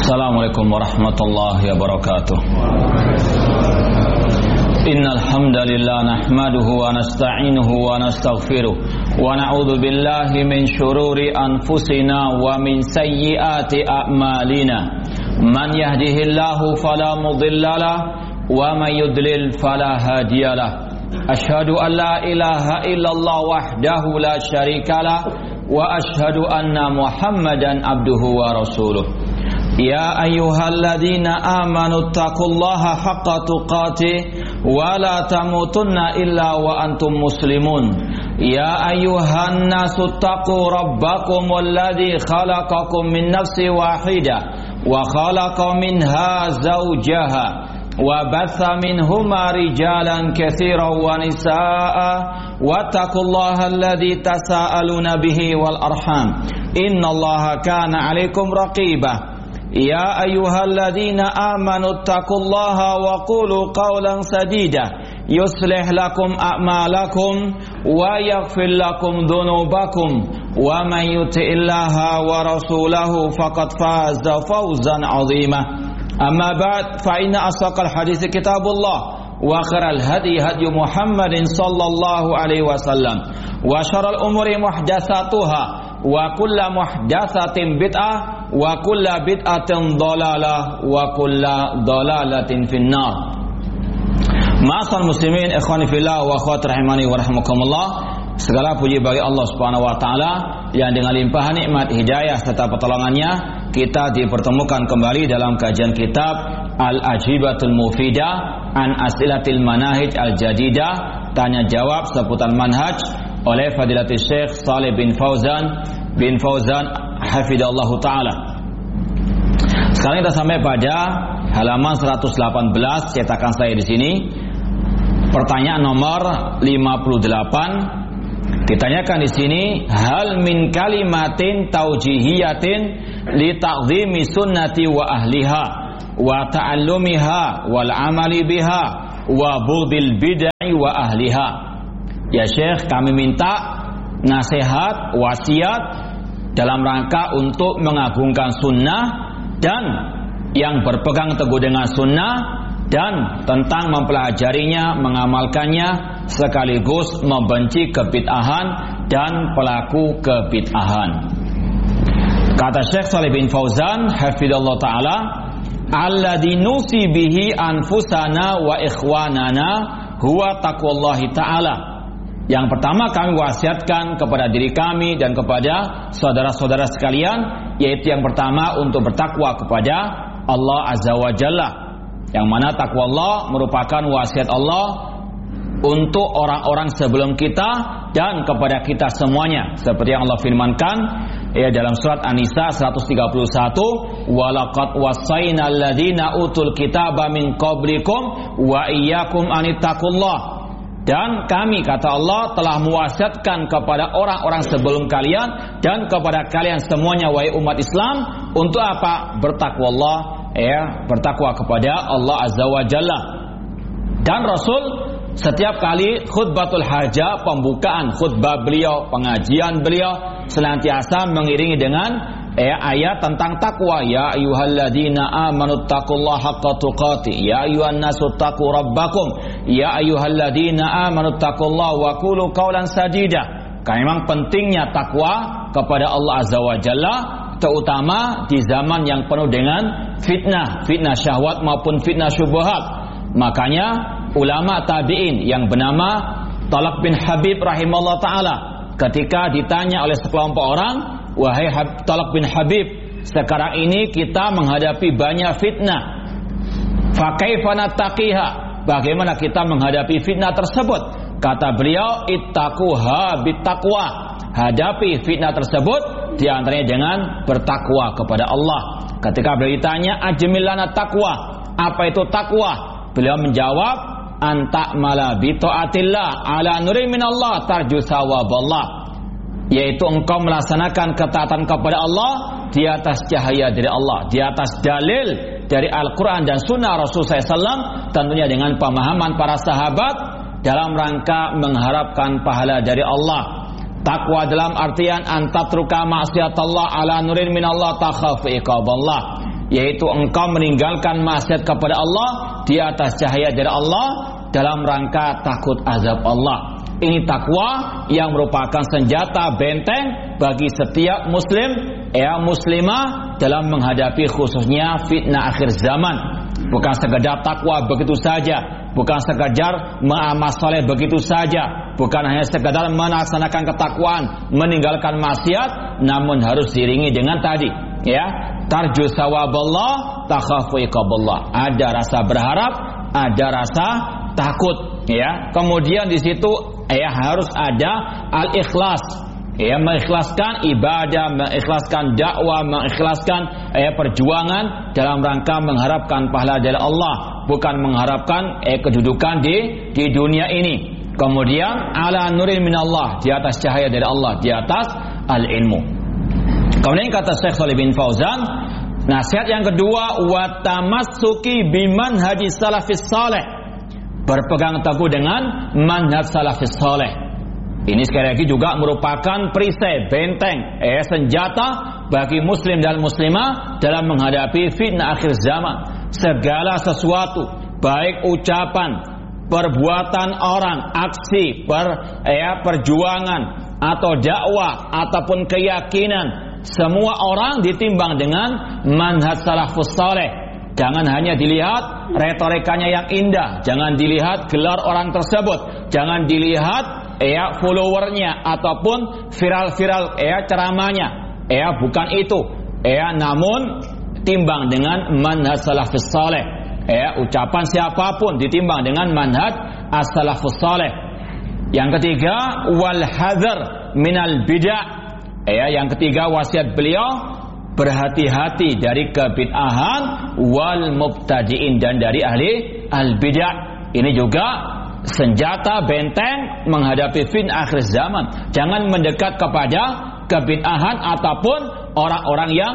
Assalamualaikum warahmatullahi wabarakatuh. Innal hamdalillah nahmaduhu wa nasta'inuhu wa nastaghfiruh wa na'udzu billahi min shururi anfusina wa min sayyiati a'malina. Man yahdihillahu fala mudhillalah wa man yudlil fala hadiyalah. Ashhadu an la ilaha illallah wahdahu la syarikalah wa ashhadu anna Muhammadan abduhu wa rasuluh. Ya ayyuhalladzina amanu taqullaha haqqa tuqatih wa la tamutunna illa wa antum muslimun. Ya ayyuhan nasu taqu rabbakum alladzi khalaqakum min nafsin wahidah wa khalaqa minha zawjaha wa batha minhuma rijalan katsiran wa nisaa'a wattaqullaha alladzi tasaaluna bihi wal arham innallaha kana 'alaikum raqibah. Ya ayyuhalladzina amanu taqullaha wa qulu qawlan sadida yuslih lakum a'malakum wa yaghfir lakum dhunubakum wa man yuti'illaha wa rasulahu faqad faza fawzan 'azima. Amma ba'd, fa inna asdaqal hadits kitabullah wa khairal hadi hadi Muhammadin sallallahu alaihi wasallam wa syarrul umuri muhdatsatuha wa kullu muhdatsatin bid'ah wa kullu bid'atin dhalalah wa kullu dhalalatin finnar. Ma'asal muslimin ikhwani fillah wa akhwat rahimani wa rahimakumullah. Segala puji bagi Allah Subhanahu wa taala yang dengan limpahan nikmat hidayah serta pertolongannya kita dipertemukan kembali dalam kajian kitab Al-Ajibatul Mufidah an As'ilatil Manahij Al-Jadidah, tanya jawab seputar manhaj oleh Fadilatul Syekh Shalih bin Fauzan hafidhallahu taala. Sekarang kita sampai pada halaman 118 cetakan saya di sini. Pertanyaan nomor 58 ditanyakan di sini, hal min kalimatin taujihiyatin li ta'zimi sunnati wa ahliha wa ta'allumiha wal amali biha wa bughdil bid'ah wa ahliha. Ya Syekh, kami minta nasihat, wasiat dalam rangka untuk mengagungkan sunnah dan yang berpegang teguh dengan sunnah dan tentang mempelajarinya, mengamalkannya, sekaligus membenci kebid'ahan dan pelaku kebid'ahan. Kata Syekh Shalih bin Fauzan hafidhallahu ta'ala, alladzi nusi bihi anfusana wa ikhwanana huwa taqwallahi ta'ala. Yang pertama kami wasiatkan kepada diri kami dan kepada saudara-saudara sekalian, yaitu yang pertama untuk bertakwa kepada Allah Azza wa Jalla, yang mana takwa Allah merupakan wasiat Allah untuk orang-orang sebelum kita dan kepada kita semuanya, seperti yang Allah firmankan ya dalam surat An-Nisa 131, walaqad wasaina alladzina utul kitaba min qablikum wa iyyakum anittaqullah. Dan kami, kata Allah, telah mewasiatkan kepada orang-orang sebelum kalian dan kepada kalian semuanya wahai umat Islam untuk apa? Bertakwa Allah, ya, bertakwa kepada Allah Azza wa Jalla. Dan Rasul setiap kali khutbatul hajah, pembukaan khutbah beliau, pengajian beliau senantiasa mengiringi dengan ayat tentang takwa. Ya ayyuhalladzina amanu taqullaha haqqa tuqatih, ya ayyuhan nasu taqu rabbakum, ya ayyuhalladzina amanu taqullaha wa qulu qawlan sadida. Karena memang pentingnya takwa kepada Allah Azza wa Jalla, terutama di zaman yang penuh dengan fitnah syahwat maupun fitnah syubhat. Makanya ulama tabi'in yang bernama Talaq bin Habib rahimahullah ta'ala, ketika ditanya oleh sekelompok orang, wahai Talaq bin Habib, sekarang ini kita menghadapi banyak fitnah, fa kaifa nattaqiha, bagaimana kita menghadapi fitnah tersebut? Kata beliau, ittaquha bittaqwa, hadapi fitnah tersebut diantaranya dengan bertakwa kepada Allah. Ketika beliau ditanya, ajmil lana taqwa, apa itu takwa? Beliau menjawab, anta'mala bi ta'atillah ala nurin minallah tarju sawaballah, yaitu engkau melaksanakan ketaatan kepada Allah di atas cahaya dari Allah, di atas dalil dari Al-Quran dan Sunnah Rasulullah SAW, tentunya dengan pemahaman para sahabat dalam rangka mengharapkan pahala dari Allah. Takwa dalam artian antatruka maksiatallah ala nurin minallah takhafu iqaballah, yaitu engkau meninggalkan maksiat kepada Allah di atas cahaya dari Allah dalam rangka takut azab Allah. Ini takwa yang merupakan senjata benteng bagi setiap muslim muslimah dalam menghadapi khususnya fitnah akhir zaman. Bukan sekedar takwa begitu saja, bukan sekedar beramal saleh begitu saja, bukan hanya sekedar melaksanakan ketakwaan, meninggalkan maksiat, namun harus diiringi dengan tadi, tarju sawaballah, takhafu iqaballah. Ada rasa berharap, ada rasa takut, Kemudian di situ harus ada al-ikhlas, mengikhlaskan ibadah, mengikhlaskan dakwah, mengikhlaskan perjuangan dalam rangka mengharapkan pahala dari Allah, bukan mengharapkan kedudukan di dunia ini. Kemudian ala nurin minallah, di atas cahaya dari Allah, di atas al-ilmu. Kemudian kata Syekh Shalih bin Fauzan, nasihat yang kedua, wa tamassuki bimanhaji salafis saleh, berpegang teguh dengan manhaj salafis saleh. Ini sekali lagi juga merupakan perisai, benteng, senjata bagi muslim dan muslimah dalam menghadapi fitnah akhir zaman. Segala sesuatu, baik ucapan, perbuatan orang, aksi, perjuangan atau dakwah ataupun keyakinan, semua orang ditimbang dengan manhaj salafus saleh. Jangan hanya dilihat retorikanya yang indah, jangan dilihat gelar orang tersebut, jangan dilihat followernya ataupun viral ceramahnya, bukan itu, namun timbang dengan manhaj salafus saleh. Ucapan siapapun ditimbang dengan manhaj as-salafus saleh. Yang ketiga, wal hadzar minal bid'ah. Yang ketiga wasiat beliau, berhati-hati dari kebid'ahan wal mubtadi'in, dan dari ahli al-bid'ah. Ini juga senjata benteng menghadapi fitnah akhir zaman. Jangan mendekat kepada kebid'ahan ataupun orang-orang yang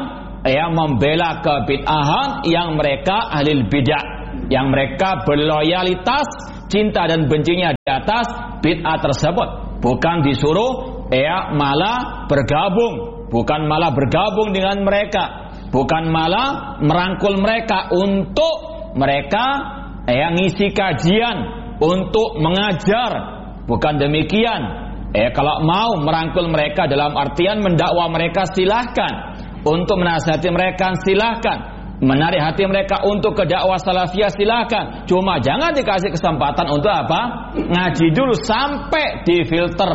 membela kebid'ahan, yang mereka ahli bid'ah, yang mereka berloyalitas, cinta dan bencinya di atas bid'ah tersebut. Bukan disuruh malah bergabung, bukan malah bergabung dengan mereka, bukan malah merangkul mereka untuk mereka ngisi kajian, untuk mengajar. Bukan demikian. Kalau mau merangkul mereka dalam artian mendakwa mereka, silahkan. Untuk menasihati mereka, silahkan. Menarik hati mereka untuk ke dakwah salafiyah, silahkan. Cuma jangan dikasih kesempatan untuk apa? Ngaji dulu sampai difilter,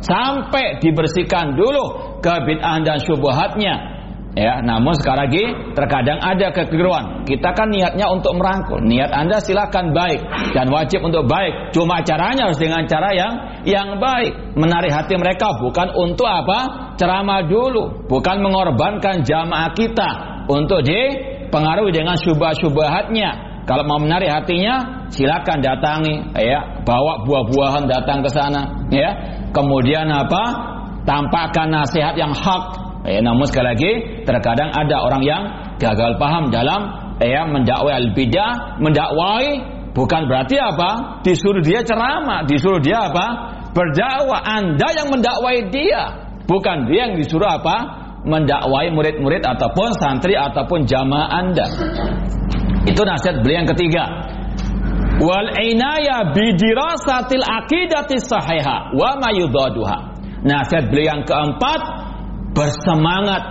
sampai dibersihkan dulu kebid'ahan dan syubhatnya. Namun sekali lagi terkadang ada kekeliruan. Kita kan niatnya untuk merangkul. Niat Anda silahkan baik dan wajib untuk baik. Cuma caranya harus dengan cara yang baik. Menarik hati mereka bukan untuk apa? Ceramah dulu, bukan mengorbankan jamaah kita untuk dipengaruhi dengan syubhat-syubhatnya. Kalau mau menarik hatinya, silakan datangi, bawa buah-buahan datang ke sana, Kemudian apa? Tampakkan nasihat yang hak. Namun sekali lagi terkadang ada orang yang gagal paham dalam mendakwai al-bidah. Mendakwai bukan berarti apa? Disuruh dia ceramah, disuruh dia apa? Berdakwah. Anda yang mendakwai dia, bukan dia yang disuruh apa? Mendakwai murid-murid ataupun santri ataupun jamaah Anda. Itu nasihat beliau yang ketiga. Wal inaya bi dirasatil aqidati sahihah wa ma yudaduha. Nasihat beliau yang keempat, bersemangat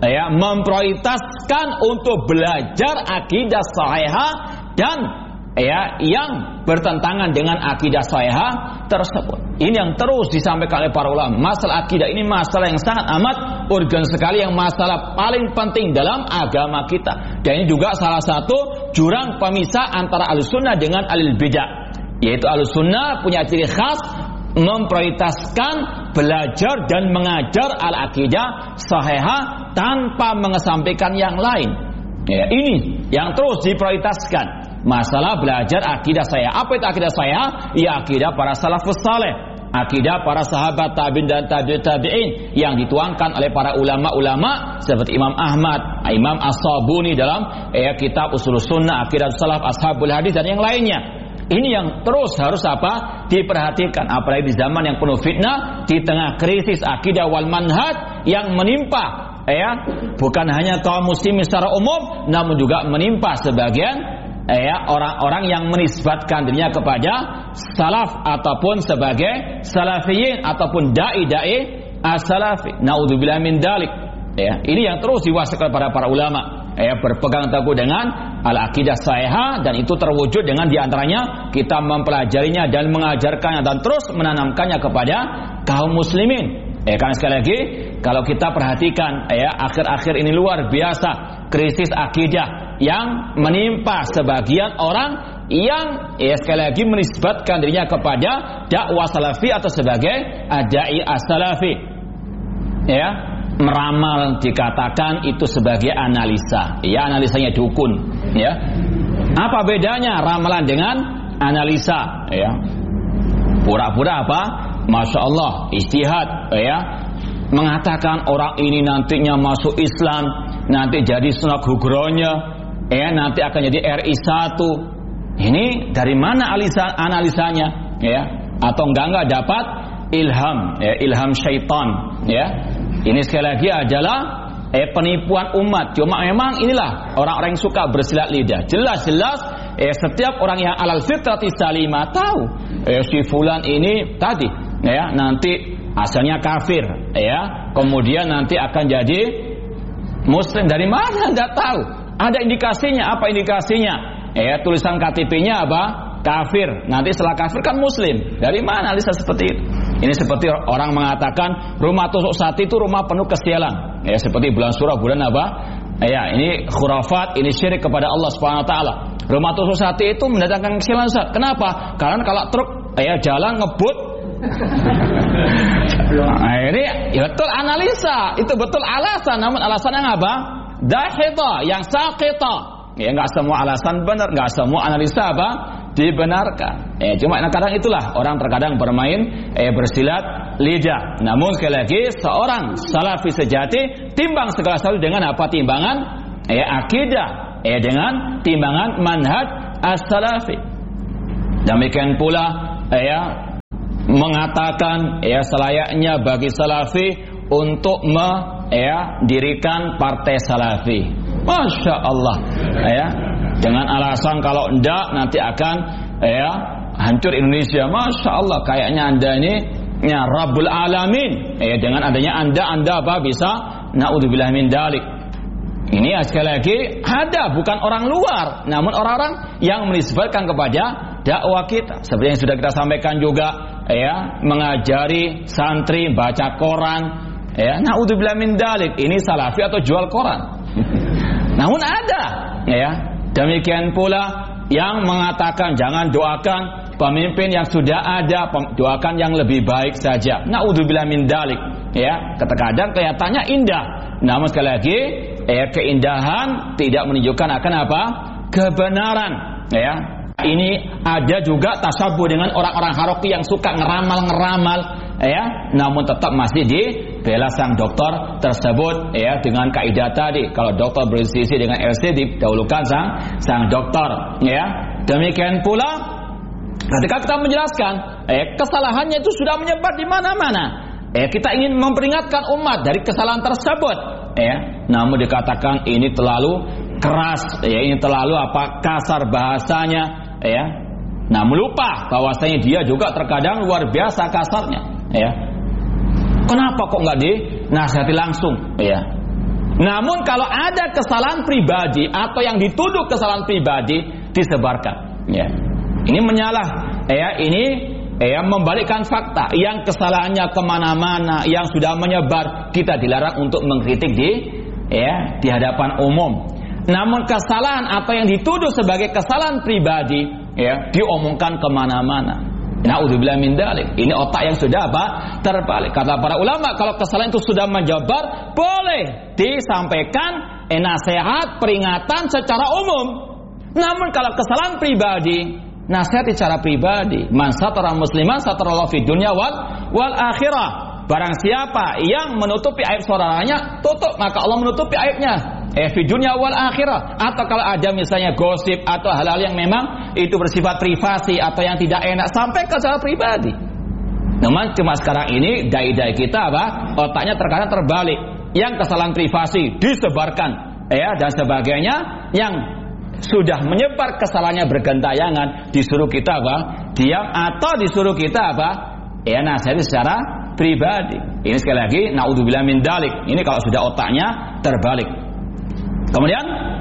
memprioritaskan untuk belajar akidah sahihah dan yang bertentangan dengan akidah sahihah tersebut. Ini yang terus disampaikan oleh para ulama. Masalah akidah ini masalah yang sangat amat urgen sekali, yang masalah paling penting dalam agama kita. Dan ini juga salah satu jurang pemisah antara Ahlussunnah dengan Ahlul Bidah. Yaitu Ahlussunnah punya ciri khas memprioritaskan belajar dan mengajar al-aqidah sahihah tanpa mengesampingkan yang lain. Ini yang terus diprioritaskan. Masalah belajar akidah sahihah. Apa itu akidah sahihah? Ya akidah para salafus saleh, akidah para sahabat tabi'in dan tabi'in yang dituangkan oleh para ulama-ulama seperti Imam Ahmad, Imam As-Sabuni dalam kitab Ushulus Sunnah, Aqidah Salaf, Ashabul Hadis dan yang lainnya. Ini yang terus harus apa? Diperhatikan. Apalagi di zaman yang penuh fitnah, di tengah krisis akidah wal manhaj yang menimpa bukan hanya kaum muslimin secara umum, namun juga menimpa sebagian orang-orang yang menisbatkan dirinya kepada salaf ataupun sebagai salafiyin ataupun dai-dai as-salafi. Naudzubillah min dalik. Ini yang terus diwasikan kepada para ulama. Berpegang teguh dengan al-aqidah sahihah, dan itu terwujud dengan diantaranya kita mempelajarinya dan mengajarkannya dan terus menanamkannya kepada kaum muslimin. Karena sekali lagi kalau kita perhatikan akhir-akhir ini luar biasa krisis akidah yang menimpa sebagian orang yang sekali lagi menisbatkan dirinya kepada dakwah salafi atau sebagai dai as-salafi. Meramal dikatakan itu sebagai analisa. Analisanya dukun. Apa bedanya ramalan dengan analisa? Pura-pura apa? Masya Allah, ijtihad. Mengatakan orang ini nantinya masuk Islam, nanti jadi sunnah hugronya, nanti akan jadi RI 1. Ini dari mana analisanya? Atau enggak dapat ilham, ilham syaitan. Ini sekali lagi adalah penipuan umat. Cuma memang inilah orang-orang yang suka bersilat lidah. Jelas-jelas setiap orang yang alal fitrati salimah tahu si fulan ini tadi nanti asalnya kafir, kemudian nanti akan jadi muslim. Dari mana Anda tahu? Ada indikasinya. Apa indikasinya? Tulisan KTP-nya apa? Kafir. Nanti setelah kafir kan muslim. Dari mana analisa seperti itu? Ini seperti orang mengatakan rumah tusuk sate itu rumah penuh kesialan. Seperti bulan surah, bulan apa? Ini khurafat, ini syirik kepada Allah Subhanahu wa taala. Rumah tusuk sate itu mendatangkan kesialan. Kenapa? Karena kalau truk jalan ngebut. Ini betul analisa, itu betul alasan, namun alasan yang apa? Dahidha, yang saqita. Enggak semua alasan benar, enggak semua analisa apa? Dibenarkan. Cuma kadang itulah orang terkadang bermain bersilat lidah. Namun sekali lagi seorang salafi sejati timbang segala sesuatu dengan apa? Timbangan akidah, dengan timbangan manhaj as-salafi. Demikian pula mengatakan selayaknya bagi salafi untuk mendirikan partai salafi. Masya Allah. Dengan alasan kalau enggak nanti akan hancur Indonesia. Masya Allah, kayaknya Anda ini Rabbul Alamin. Dengan adanya Anda apa bisa naudzubillah min dalik. Ini sekali lagi ada bukan orang luar, namun orang-orang yang menisbatkan kepada dakwah kita. Seperti yang sudah kita sampaikan juga, mengajari santri baca koran, naudzubillah min dalik. Ini salafi atau jual koran. Namun ada, demikian pula yang mengatakan jangan doakan pemimpin yang sudah ada, doakan yang lebih baik saja. Naudzubillah min dalik. Kadang kelihatannya indah, namun sekali lagi keindahan tidak menunjukkan akan apa? Kebenaran. Ini ada juga tasyabuh dengan orang-orang haroki yang suka ngeramal, namun tetap masih dibela sang dokter tersebut, dengan kaidah tadi. Kalau dokter bersisi dengan LC, didahulukan sang dokter, Demikian pula ketika kita menjelaskan kesalahannya itu sudah menyebar di mana-mana, kita ingin memperingatkan umat dari kesalahan tersebut, namun dikatakan ini terlalu keras, ini terlalu kasar bahasanya, namun lupa bahwasanya dia juga terkadang luar biasa kasarnya, Kenapa kok nggak dinasihati langsung, Namun kalau ada kesalahan pribadi atau yang dituduh kesalahan pribadi disebarkan, Ini menyalah, ini membalikkan fakta. Yang kesalahannya kemana-mana, yang sudah menyebar, kita dilarang untuk mengkritik di hadapan umum. Namun kesalahan atau yang dituduh sebagai kesalahan pribadi, diomongkan kemana-mana. Naudzubillah min dzalik. Ini otak yang sudah terbalik. Kata para ulama, kalau kesalahan itu sudah menyebar, boleh disampaikan nasihat, peringatan secara umum. Namun kalau kesalahan pribadi, nasihat secara pribadi. Man satara musliman satarallahu fid dunya wal akhirah. Barang siapa yang menutupi aib saudaranya, tutup, maka Allah menutupi aibnya fi dunya wal akhirah. Atau kalau ada misalnya gosip atau hal-hal yang memang itu bersifat privasi atau yang tidak enak, sampai ke secara pribadi. Namun cuma sekarang ini dai-dai kita otaknya terkadang terbalik, yang kesalahan privasi disebarkan dan sebagainya, yang sudah menyebar kesalahannya bergentayangan, disuruh kita apa? Diam, atau disuruh kita apa? Nasihat secara pribadi. Ini sekali lagi naudzubillah min dalik. Ini kalau sudah otaknya terbalik. Kemudian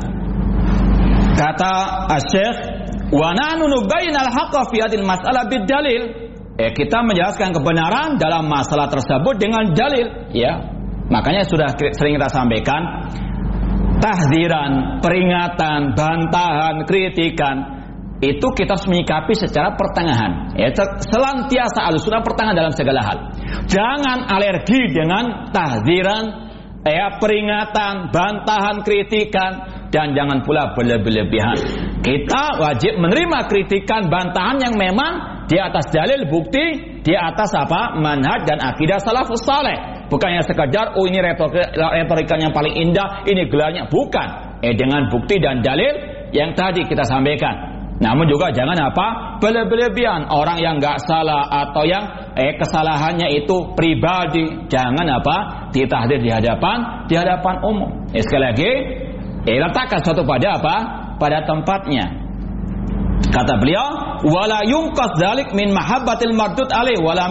kata Asy-Syaikh, wa nahnu nubayyinal haqqo fi hadhil mas'alah bid dalil. Kita menjelaskan kebenaran dalam masalah tersebut dengan dalil, Makanya sudah sering kita sampaikan, tahdziran, peringatan, bantahan, kritikan itu kita harus menyikapi secara pertengahan. Selantiasa Ahlussunnah pertengahan dalam segala hal. Jangan alergi dengan tahdziran, peringatan, bantahan, kritikan, dan jangan pula berlebihan. Kita wajib menerima kritikan, bantahan yang memang di atas dalil, bukti, di atas manhaj dan akidah salafus saleh. Bukan yang sekedar ini retorikanya paling indah, ini gelarnya, bukan. Dengan bukti dan dalil yang tadi kita sampaikan. Namun juga jangan berlebihan. Orang yang enggak salah atau yang kesalahannya itu pribadi, jangan ditahdir di hadapan umum. Sekali lagi, letakkan suatu pada pada tempatnya. Kata beliau, wala yunqas dzalik min mahabbatil mardud alaih wala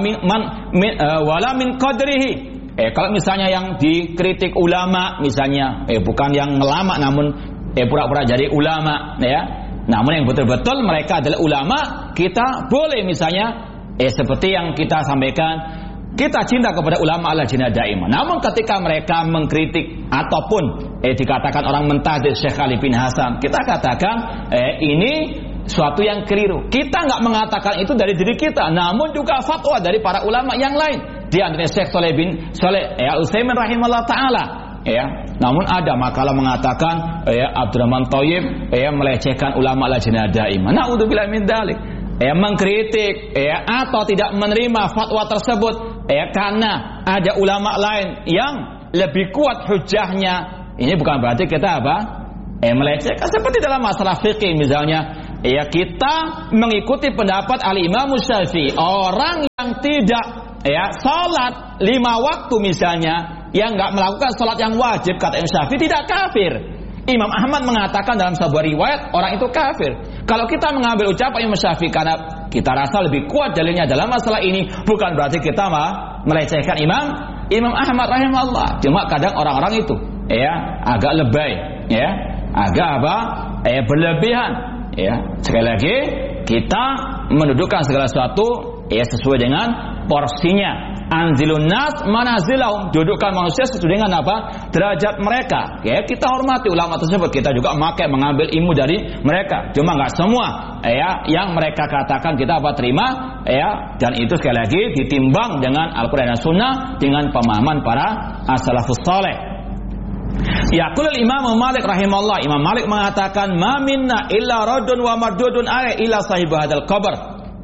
min qadrihi. Kalau misalnya yang dikritik ulama misalnya, bukan yang ngelama namun pura-pura jadi ulama, namun yang betul-betul mereka adalah ulama, kita boleh misalnya seperti yang kita sampaikan, kita cinta kepada ulama ala jina daimah. Namun ketika mereka mengkritik ataupun dikatakan orang mentahdir Syekh Ali bin Hasan, kita katakan ini suatu yang keliru. Kita nggak mengatakan itu dari diri kita, namun juga fatwa dari para ulama yang lain. Di antara Syekh Shalih bin Al-Utsaimin rahimahullah taala, namun ada makalah mengatakan Abdurrahman Thayyib melecehkan ulama lajnah daimah. Naudzubillah min dzalik. Mengkritik atau tidak menerima fatwa tersebut karena ada ulama lain yang lebih kuat hujahnya. Ini bukan berarti kita melecehkan. Seperti dalam masalah fikih misalnya, kita mengikuti pendapat Al-Imam Syafi'i. Orang yang tidak salat 5 waktu misalnya, yang enggak melakukan salat yang wajib, kata Imam Syafi'i tidak kafir. Imam Ahmad mengatakan dalam sebuah riwayat orang itu kafir. Kalau kita mengambil ucapan Imam Syafi'i karena kita rasa lebih kuat dalilnya dalam masalah ini, bukan berarti kita melecehkan Imam Ahmad rahimahullah. Cuma kadang orang-orang itu agak lebay, agak berlebihan. Sekali lagi, kita mendudukkan segala sesuatu sesuai dengan porsinya. Anzilun nas manazilahum, dudukkan manusia sesuai dengan derajat mereka. Kita hormati ulama tersebut, kita juga mengambil ilmu dari mereka. Cuma nggak semua yang mereka katakan kita terima, dan itu sekali lagi ditimbang dengan Al-Quran dan Sunnah, dengan pemahaman para as-salafus saleh. Yaqulul Imam Malik rahimahullah, Imam Malik mengatakan, ma minna illa radun wa mardudun alaihi illa sahib hadzal qabr.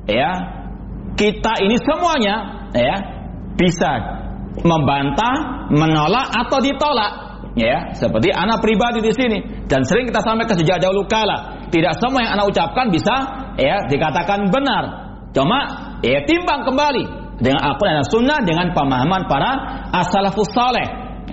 Kita ini semuanya bisa membantah, menolak atau ditolak. Seperti anak pribadi di sini, dan sering kita sampaikan sejak dahulu kala, tidak semua yang anak ucapkan bisa dikatakan benar. Cuma timbang kembali dengan Al-Quran dan Sunnah, dengan pemahaman para as-salafus saleh.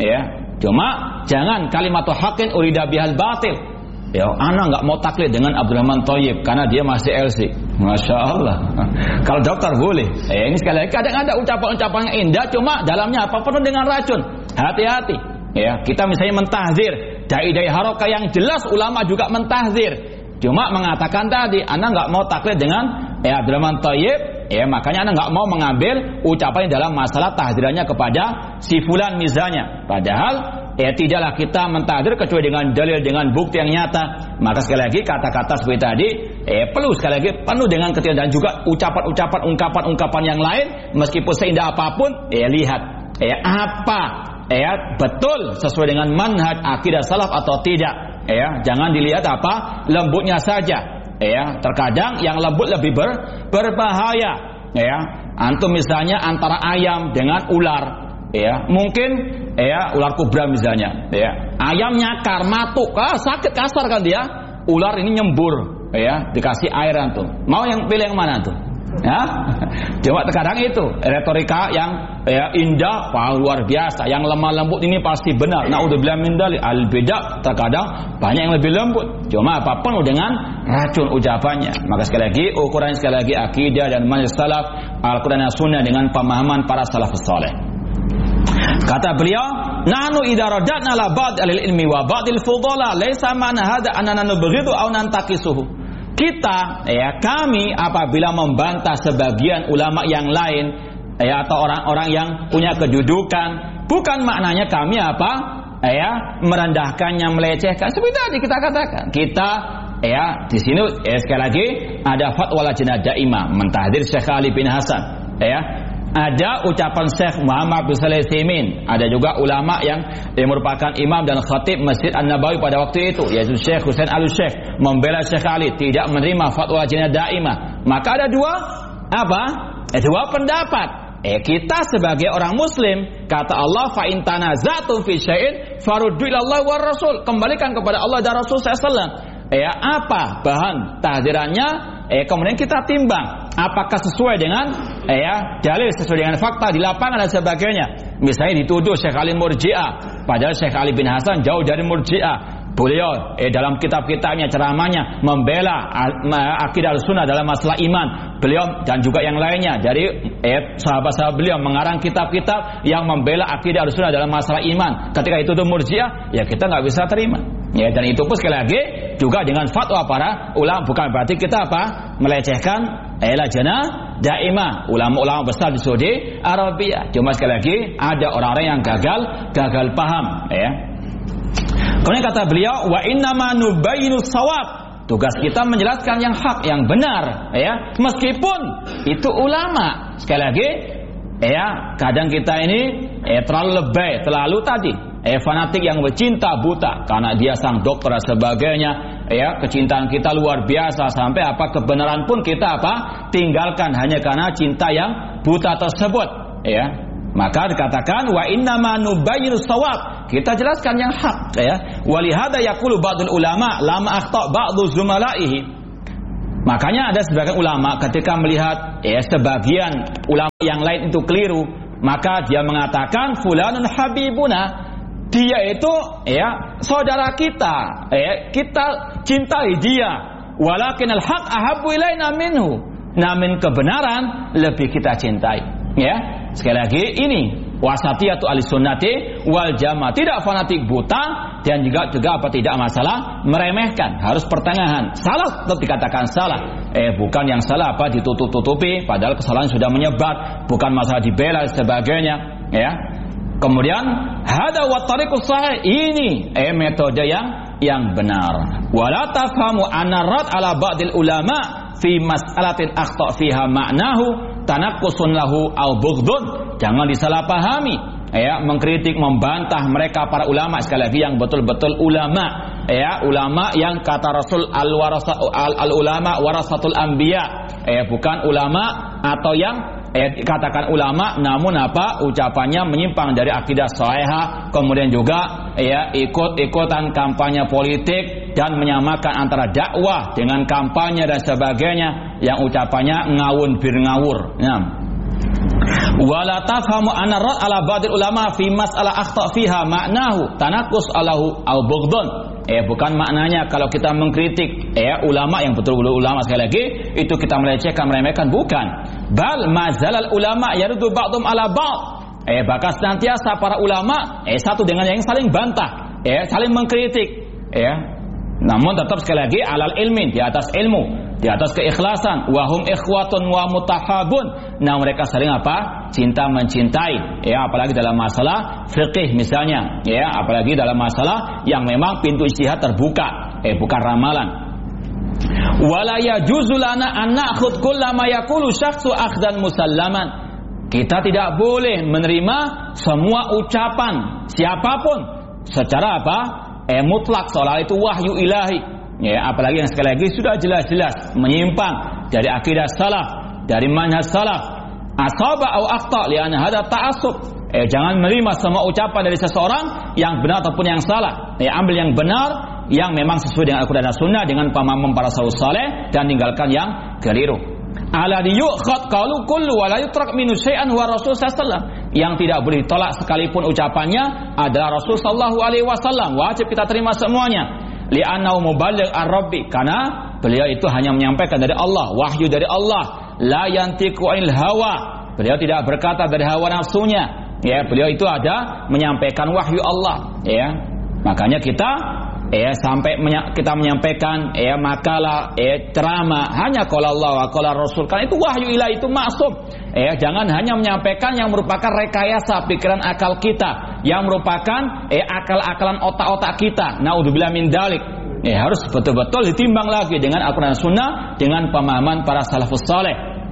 Cuma jangan kalimatul haqqin urida bihal batil. Anak nggak mau taklid dengan Abdurrahman Thayyib karena dia masih LC. Masya Allah. Kalau dokter boleh. Ini sekali lagi, kadang ada ucapan-ucapan yang indah, cuma dalamnya penuh dengan racun. Hati-hati. Kita misalnya mentahzir dai-dai haroka yang jelas ulama juga mentahzir. Cuma mengatakan tadi, anak nggak mau taklid dengan Abdurrahman Thayyib, makanya anak nggak mau mengambil ucapan dalam masalah tahzirannya kepada si fulan misalnya. Padahal tidaklah kita mentahdir kecuali dengan dalil, dengan bukti yang nyata. Maka sekali lagi kata-kata seperti tadi perlu sekali lagi penuh dengan ketiadaan, dan juga ucapan-ucapan, ungkapan-ungkapan yang lain meskipun seindah apapun, lihat apa betul sesuai dengan manhaj akidah salaf atau tidak. Jangan dilihat lembutnya saja. Terkadang yang lembut lebih berbahaya. Antum misalnya antara ayam dengan ular, mungkin ular kobra misalnya, ayam nyakar, matuk, sakit kasar kan dia, ular ini nyembur, dikasih air antum, mau pilih yang mana tuh? Ya, cuma terkadang itu retorika yang indah, luar biasa. Yang lemah lembut ini pasti benar. Naudzubillah min dzalik. Al-bidah terkadang banyak yang lebih lembut. Cuma apa penuh dengan racun ucapannya. Maka sekali lagi ukuran akidah dan manhaj salaf Al-Qur'an dan Sunnah dengan pemahaman para salafus saleh. Kata beliau, nahnu idza radadna la ba'd al-ilmi wa ba'd al-fudala laisa ma'na hadha annana nubghidu aw nantaqisuhu. Kita, kami apabila membantah sebagian ulama yang lain, atau orang-orang yang punya kedudukan, bukan maknanya kami merendahkannya, melecehkan. Seperti tadi kita katakan, kita di sini sekali lagi ada fatwa Lajnah Daimah mentahdir Syekh Ali bin Hasan, ada ucapan Syekh Muhammad bin Shalih Al-Utsaimin, ada juga ulama yang merupakan imam dan khatib Masjid An-Nabawi pada waktu itu, yaitu Syekh Husain Al-Syekh membela Syekh Ali, tidak menerima fatwa Lajnah Daimah. Maka ada dua pendapat. Kita sebagai orang muslim, kata Allah, fa in tanaza'tum fi syai'in faruddu ila Allah war Rasul, kembalikan kepada Allah dan Rasul sallallahu. Apa bahan tahdirannya, kemudian kita timbang apakah sesuai dengan dalil, sesuai dengan fakta di lapangan dan sebagainya. Misalnya dituduh Syekh Ali Murji'ah, padahal Syekh Ali bin Hasan jauh dari Murji'ah. Beliau dalam kitab-kitabnya, ceramahnya membela akidah Sunnah dalam masalah iman. Beliau dan juga yang lainnya dari sahabat-sahabat beliau mengarang kitab-kitab yang membela akidah Sunnah dalam masalah iman. Ketika itu Murji'ah, kita nggak bisa terima. Dan itu pun sekali lagi juga dengan fatwa para ulama, bukan berarti kita melecehkan Lajnah Daimah, ulama-ulama besar di Saudi Arabia. Cuma sekali lagi ada orang-orang yang gagal paham. Kemudian kata beliau, wa innama nubayyinu shawab. Tugas kita menjelaskan yang hak, yang benar, meskipun itu ulama. Sekali lagi, kadang kita ini terlalu lebay, terlalu tadi fanatik yang bercinta buta karena dia sang dokter dan sebagainya. Kecintaan kita luar biasa sampai kebenaran pun kita tinggalkan hanya karena cinta yang buta tersebut. Maka dikatakan wa innama nubayyinu shawab, kita jelaskan yang hak. Walihada yaqulu ba'dul ulama lama akhta ba'du zumalaihi. Makanya ada sebagian ulama ketika melihat sebagian ulama yang lain itu keliru, maka dia mengatakan fulanun habibuna, dia itu saudara kita, kita cintai dia. Walakin al-haq ahabbu ilaina minhu, namun kebenaran lebih kita cintai. Sekali lagi ini wasatiyatu ahlussunnati wal jamaah, tidak fanatik buta dan juga tidak masalah meremehkan, harus pertengahan. Salah tetap dikatakan salah, bukan yang salah ditutup-tutupi padahal kesalahan sudah menyebar, bukan masalah dibela dan sebagainya. Kemudian hada wa tariqus sahih, ini metode yang benar. Wala tafhamu anna rad ala ba'dil ulama fi mas'alatin akhta fiha ma'nahu tanaqqusun lahu aw bughdun. Jangan disalahpahami, mengkritik, membantah mereka para ulama, sekali lagi yang betul-betul ulama, ulama yang kata Rasul al-ulama warasatul anbiya, bukan ulama atau yang katakan ulama namun ucapannya menyimpang dari akidah sahihah, kemudian juga ikut-ikutan kampanye politik dan menyamakan antara dakwah dengan kampanye dan sebagainya yang ucapannya ngawun bir ngawur. Wala tafhamu anna rad ala ba'dil ulama fi mas'alah akhta fiha ma'nahu tanaqqus alahu au bughdun. Bukan maknanya kalau kita mengkritik ulama yang betul-betul ulama, sekali lagi itu kita melecehkan, meremehkan, bukan. Bal mazalal ulama yaruddu ba'dhum ala ba'd. Bahkan senantiasa para ulama satu dengan yang saling bantah, saling mengkritik. Namun tetap sekali lagi alal ilmin, di atas ilmu, di atas keikhlasan. Wahum ikhwatun wa mutahabun. Nah, mereka saling cinta mencintai. Apalagi dalam masalah fikih misalnya, apalagi dalam masalah yang memang pintu ijtihad terbuka, bukan ramalan. Wala yajuzu lana an na'khudh kullama yaqulu syakhsu akhdan musallaman. Kita tidak boleh menerima semua ucapan siapapun secara mutlak seolah itu wahyu ilahi. Apalagi yang sekali lagi sudah jelas-jelas menyimpang dari akidah salaf, dari manhaj salaf. Asaba au akhta li anna hada ta'assub. Jangan menerima semua ucapan dari seseorang yang benar ataupun yang salah. Ambil yang benar yang memang sesuai dengan Al-Qur'an dan Sunnah dengan pemahaman para salafus saleh dan tinggalkan yang keliru. Alladhi yu'khad qalu kullu wa la yutrak minhu syai'an wa Rasul sallallahu alaihi wasallam. Yang tidak boleh ditolak sekalipun ucapannya adalah Rasul sallallahu alaihi wasallam. Wajib kita terima semuanya. Li'annahu muballigh ar-rabbi, karena beliau itu hanya menyampaikan dari Allah, wahyu dari Allah. La yantiqu 'anil hawa. Beliau tidak berkata dari hawa nafsunya. Ya, beliau itu ada menyampaikan wahyu Allah, ya. Makanya kita kita menyampaikan makalah, ceramah hanya qala Allah wa qala Rasul, karena itu wahyu ilahi, itu maksum. Jangan hanya menyampaikan yang merupakan rekayasa pikiran akal kita, yang merupakan akal-akalan otak-otak kita. Naudzubillah min dzalik. Harus betul-betul ditimbang lagi dengan Al-Qur'an dan Sunnah, dengan pemahaman para salafus saleh.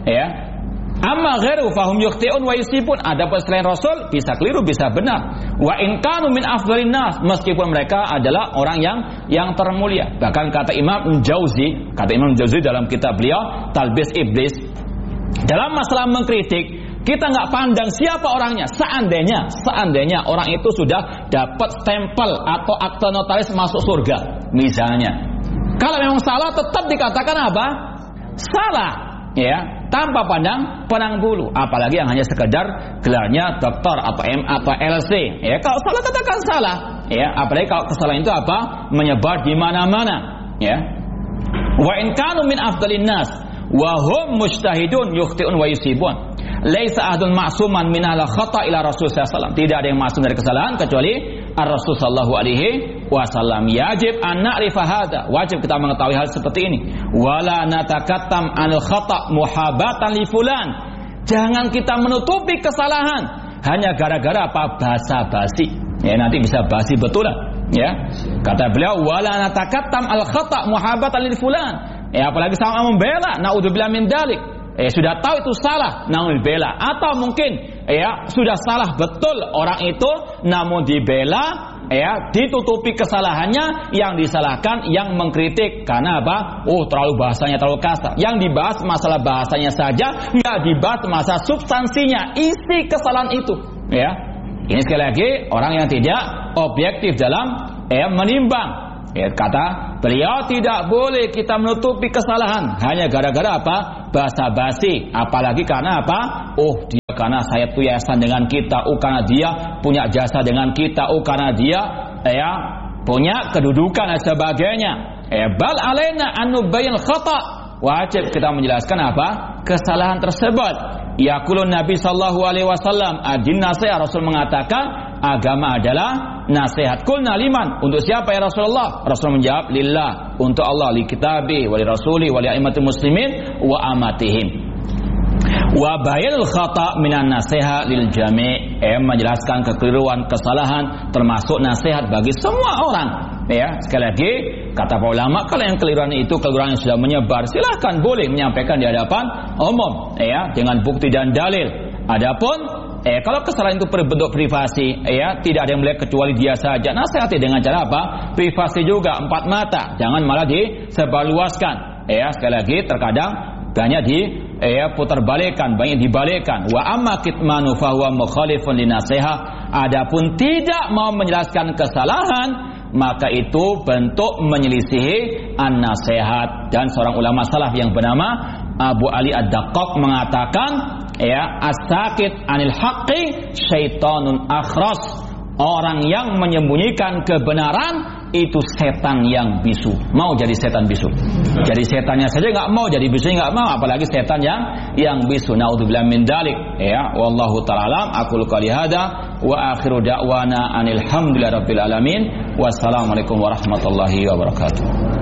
Amma ghairu fahum yukhti'un wa yusibun. Adapun selain Rasul bisa keliru, bisa benar. Wa in kanu min afdhalin nas, meskipun mereka adalah orang yang termulia. Bahkan kata Imam Jauzi dalam kitab beliau Talbis Iblis, dalam masalah mengkritik kita nggak pandang siapa orangnya. Seandainya orang itu sudah dapat stempel atau akte notaris masuk surga misalnya, kalau memang salah tetap dikatakan apa? Salah, tanpa pandang bulu. Apalagi yang hanya sekedar gelarnya doktor atau MA atau LC. Kalau salah katakan salah. Apalagi kalau kesalahan itu apa? Menyebar di mana-mana. Wa in kanu min afdalin nas wa hum mujtahidun yukhti'un wa yusibun. Laisa ahadun ma'suman min al-khata' ila Rasul sallallahu alaihi wasallam. Tidak ada yang maksum dari kesalahan kecuali Ar-Rasul sallallahu alaihi wasallam. Yajib an na'rifa hadza. Wajib kita mengetahui hal seperti ini. Wala natakattam anil khata' muhabatan li fulan. Jangan kita menutupi kesalahan hanya gara-gara apa? Basa-basi. Nanti bisa basi betulan. Kata beliau, wala natakattam al khata' muhabatan li fulan. Apalagi sama membela. Naudzubillah min dzalik. Sudah tahu itu salah namun dibela, atau mungkin sudah salah betul orang itu namun dibela, ditutupi kesalahannya, yang disalahkan yang mengkritik karena apa? Terlalu bahasanya terlalu kasar. Yang dibahas masalah bahasanya saja, nggak dibahas masalah substansinya, isi kesalahan itu. Ini sekali lagi orang yang tidak objektif dalam menimbang. Kata beliau, tidak boleh kita menutupi kesalahan hanya gara-gara apa? Basa-basi. Apalagi karena apa? Dia karena saya tuh yayasan dengan kita. Karena dia punya jasa dengan kita. Karena dia punya kedudukan dan sebagainya. Bal alaina an nubayyin khata'. Wajib kita menjelaskan apa? Kesalahan tersebut. Yaqulun Nabi sallallahu alaihi wasallam, adin nasihat. Rasul mengatakan agama adalah nasihat. Qulna liman? Untuk siapa ya Rasulullah? Rasul menjawab, lillah, untuk Allah, li kitabi wa li rasuli wa li a'immatil muslimin wa amatihim. Wa bayanul khata' minan nasihat lil jami'. Menjelaskan kekeliruan, kesalahan termasuk nasihat bagi semua orang. Sekali lagi kata para ulama, kalau yang keliruan itu keliruan yang sudah menyebar, silahkan boleh menyampaikan di hadapan umum dengan bukti dan dalil. Adapun kalau kesalahan itu berbentuk privasi, tidak ada yang melihat kecuali dia saja, nasihati dengan cara apa? Privasi juga, empat mata, jangan malah disebarluaskan. Sekali lagi terkadang banyak putarbalikkan, banyak dibalikkan. Wa amma kitmanu fahuwa mukhalifun linasihah. Adapun tidak mau menjelaskan kesalahan, maka itu bentuk menyelisihi an-nasihat. Dan seorang ulama salaf yang bernama Abu Ali Ad-Daqqaq mengatakan, as-sakit anil haqqi syaitanun akhras. Orang yang menyembunyikan kebenaran itu setan yang bisu. Mau jadi setan bisu? Jadi setannya saja nggak mau, jadi bisunya nggak mau, apalagi setan yang bisu. Naudzubillah min dzalik. Wallahu ta'ala alam. Aqulu qouli hadza wa akhiru da'wana anil hamdulillahi rabbil alamin. Wassalamualaikum warahmatullahi wabarakatuh.